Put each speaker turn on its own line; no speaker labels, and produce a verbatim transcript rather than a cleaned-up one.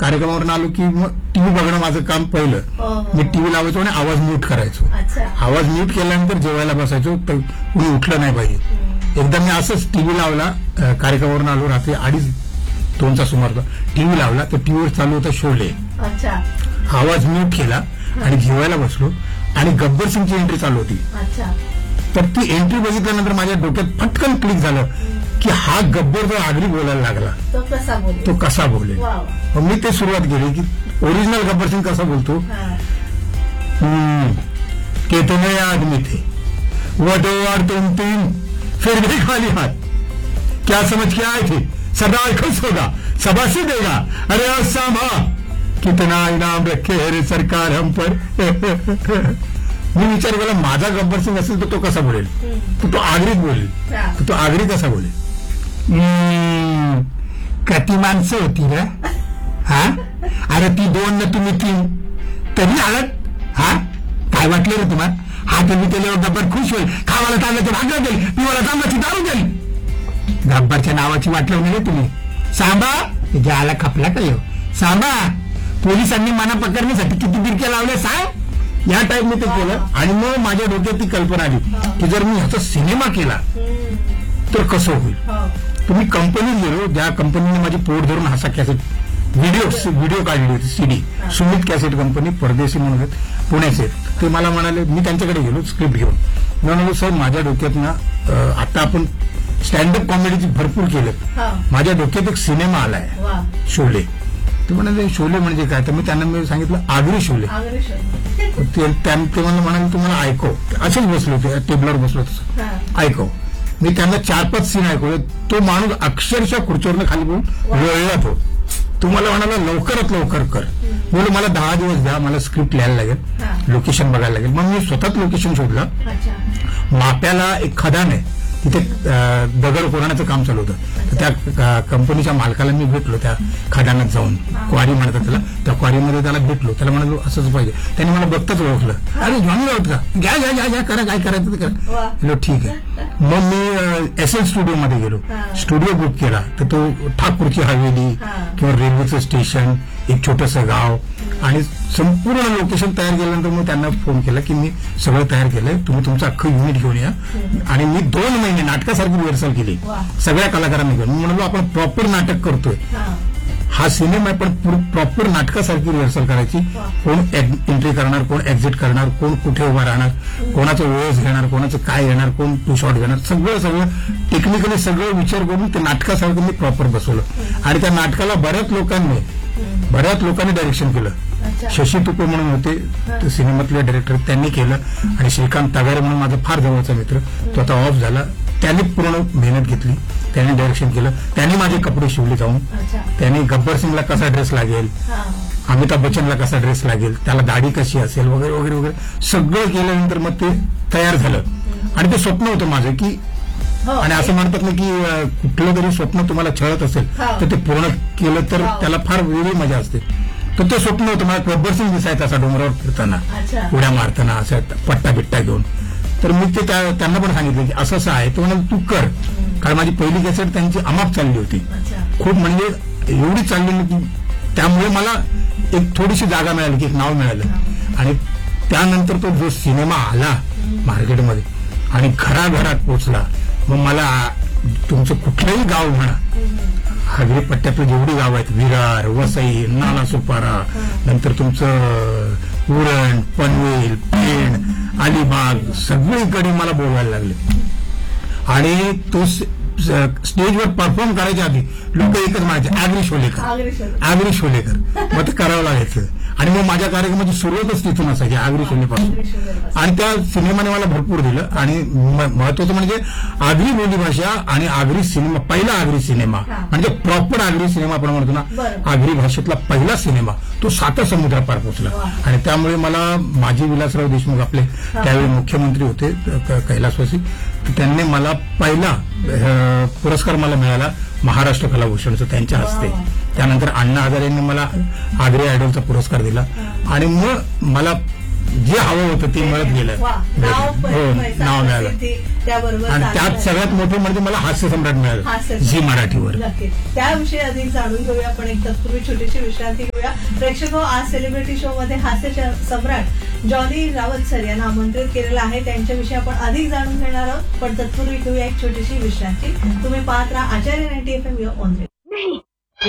कार्यक्रमावरून आलो की मग टीव्ही बघणं माझं काम पहिलं. मी टीव्ही लावायचो आणि आवाज म्यूट करायचो. आवाज म्यूट केल्यानंतर जेवायला बसायचो तर कुणी उठलं नाही पाहिजे. एकदा मी असंच टीव्ही लावला, कार्यक्रमावरून आलो रात्री अडीच दोनचा सुमार टीव्ही लावला तर टीव्हीवर चालू होता शोले. आवाज म्यूट केला आणि जेवायला बसलो आणि गब्बर सिंगची एंट्री चालू होती. तर ती एंट्री बघितल्यानंतर माझ्या डोक्यात फटकन क्लिक झालं की हा गब्बर जो आगरी बोलायला लागला तो कसा बोलेल. मग मी ते सुरुवात केली की ओरिजिनल गब्बर सिंग कसा बोलतो. कितने आदमी थे वटोवार तुम तीन फिर भी खाली हाथ क्या समझ के आए थे सरदार खुश होगा शाबाशी देगा अरे सांभा कितना इनाम रखे है रे सरकार हम पर. मी विचार केला माझा गब्बर सिंग असेल तर तो कसा बोलेल. तर तो आगरीत बोलेल. तर तो आगरी कसा बोलेल. किती माणसं होती ना. हा अरे ती दोन ना तुम्ही तीन तरी आलात. हा काय वाटलं रे तुम्हाला. हा तुम्ही केल्यावर गब्बर खुश होईल. खावाला तांब्याची भाकर देईल पिवाला तांब्याची दारू देईल. गब्बरच्या नावाची वाटलं नाही तुम्ही. सांबा ज्याला खपला का येऊ. सांबा पोलिसांनी मना पकडण्यासाठी किती बिरक्या लावल्या सांग. या टाईप मी ते केलं आणि मग माझ्या डोक्यात ती कल्पना आली की जर मी ह्याचा सिनेमा केला तर कसं होईल. तर मी कंपनीत गेलो ज्या कंपनीने माझी पोट धरून हसा कॅसेट व्हिडिओ व्हिडिओ काढली होती सीडी. सुमित कॅसेट कंपनी परदेशी म्हणून पुण्याचे. ते मला म्हणाले, मी त्यांच्याकडे गेलो स्क्रिप्ट घेऊन. मी म्हणालो सर माझ्या डोक्यात ना आता आपण स्टँडअप कॉमेडीची भरपूर केलं. माझ्या डोक्यात एक सिनेमा आलाय शोले. ते म्हणाले शोले म्हणजे काय. तर मी त्यांना मी सांगितलं आगरी शोले. ते मला म्हणाले तुम्हाला ऐकव. असेच बसलो होते टेबलवर बसलो तसं ऐकव. मी त्यांना चार पाच सीन ऐकवले. तो माणूस अक्षरशः खुर्चीवरनं खाली बोलून वळला. तो तुम्हाला म्हणाला लवकरात लवकर कर. बोल मला दहा दिवस द्या मला स्क्रिप्ट लिहायला लागेल लोकेशन बघायला लागेल. मग मी स्वतःच लोकेशन शोधलं. माप्याला एक खदान आहे तिथे दगड कोरण्याचं काम चालू होतं. तर त्या कंपनीच्या मालकाला मी भेटलो त्या खदानात जाऊन. क्वारी म्हणतात त्याला. त्या क्वारीमध्ये त्याला भेटलो. त्याला म्हणालो असंच पाहिजे. त्यांनी मला बघताच ओळखलं. अरे जॉनी राऊत का घ्या घ्या घ्या घ्या करा काय करायचं ते करा. हॅलो ठीक आहे. मग मी एस एल स्टुडिओमध्ये गेलो. स्टुडिओ बुक केला. तर तो ठाकूरची हवेली किंवा रेल्वेचं स्टेशन एक छोटंसं गाव आणि संपूर्ण लोकेशन तयार केल्यानंतर मग त्यांना फोन केला की मी सगळं तयार केलंय तुम्ही तुमचं अख्खं युनिट घेऊन या. आणि मी दोन महिने नाटकासारखी रिहर्सल केली सगळ्या कलाकारांनी घेऊन. मी म्हणालो आपण प्रॉपर नाटक करतोय. हा सिनेमा आहे पण प्रॉपर नाटकासारखी रिहर्सल करायची. कोण एंट्री करणार कोण एक्झिट करणार कोण कुठे उभा राहणार कोणाचं ओळख घेणार कोणाचं काय घेणार कोण टू शॉट घेणार सगळं सगळं टेक्निकली सगळं विचार करून ते नाटकासारखं मी प्रॉपर बसवलं. आणि त्या नाटकाला बऱ्याच लोकांनी बऱ्याच लोकांनी डायरेक्शन केलं. शशी तुपे म्हणून होते सिनेमातले डायरेक्टर त्यांनी केलं. आणि श्रीकांत तगारे म्हणून माझा फार जवळचा मित्र तो आता ऑफ झाला. त्यांनी पूर्ण मेहनत घेतली. त्यांनी डायरेक्शन केलं. त्यांनी माझे कपडे शिवले जाऊन. त्यांनी गब्बर सिंगला कसा ड्रेस लागेल अमिताभ बच्चनला कसा ड्रेस लागेल त्याला दाढी कशी असेल वगैरे वगैरे वगैरे सगळं केल्यानंतर मग ते तयार झालं. आणि ते स्वप्न होतं माझं की आणि असं म्हणतात ना की कुठलं तरी स्वप्न तुम्हाला छळत असेल तर ते पूर्ण केलं तर त्याला फार वेगळी मजा असते. तर ते स्वप्न होतं मला गब्बर सिंग दिसायचं असा डोंगरावर फिरताना उड्या मारताना असं पट्टा बिट्टा घेऊन. तर मी ते त्यांना पण सांगितलं की असं असं आहे. तो म्हणाल तू कर. कारण माझी पहिली कॅसेट त्यांची अमाप चालली होती खूप म्हणजे एवढी चालली की त्यामुळे मला एक थोडीशी जागा मिळाली की एक नाव मिळालं. आणि त्यानंतर तो जो सिनेमा आला मार्केटमध्ये आणि घराघरात पोचला. मग मला तुमचं कुठलंही गाव म्हणा आगरी पट्ट्यातलं जेवढी गाव आहेत विरार वसई नालासोपारा नंतर तुमचं उरण पनवेल पेण अलिबाग सगळीकडे मला बोलवायला लागले. आणि तो स्टेजवर परफॉर्म करायच्या आधी लोक एकच म्हणायचे आगरी शोलेकर आगरी शोलेकर. मग ते करावं लागायचं. आणि मग माझ्या कार्यक्रमाची सुरुवातच तिथून असायची आगरी शोलेपासून. आणि त्या सिनेमाने मला भरपूर दिलं. आणि महत्वाचं म्हणजे आगरी बोलीभाषा आणि आगरी सिनेमा पहिला आगरी सिनेमा म्हणजे प्रॉपर आगरी सिनेमा आपण म्हणतो ना आगरी भाषेतला पहिला सिनेमा तो साता समुद्रापार पोहोचला. आणि त्यामुळे मला माजी विलासराव देशमुख आपले त्यावेळी मुख्यमंत्री होते कैलासवासी त्यांनी मला पहिला पुरस्कार मला मिळाला महाराष्ट्र कलाभूषणचा त्यांच्या हस्ते. त्यानंतर अण्णा हजारे यांनी मला आगरी आयडॉलचा पुरस्कार दिला. आणि मग मला जे हवं होतं ते मिळत गेलं.
वा, नाव पण,
हो,
पैसा,
नाव मिळालं.
प्रसिद्धी, त्याबरोबर
आणि
चांगलं
त्यात सगळ्यात मोठं म्हणजे मला हास्य सम्राट मिळालं
हास्य
झी मराठीवर.
नक्कीच त्याविषयी अधिक जाणून घेऊया. आपण एक तत्पूर्वी छोटीशी विश्रांती घेऊया. प्रेक्षक आज सेलिब्रिटी शो मध्ये हास्य श- सम्राट जॉनी रावत सर यांना आमंत्रित केलेलं आहे. त्यांच्याविषयी आपण अधिक जाणून घेणार आहोत. पण तत्पूर्वी घेऊया एक छोटीशी विश्रांती. तुम्ही पाहत राहा आचार्य नाईन्टी एफ एम ऑन.